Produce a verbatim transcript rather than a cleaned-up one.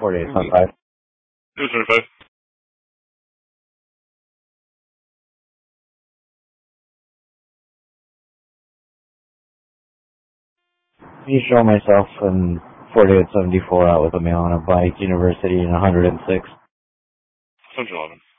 forty-eight seventy-five. two seventy-five. You show myself in forty-eight seventy-four out with a male on a bike, University in one hundred six. Central eleven.